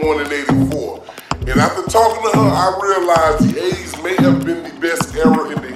born in 84. And after talking to her, I realized the 80s may have been the best era in the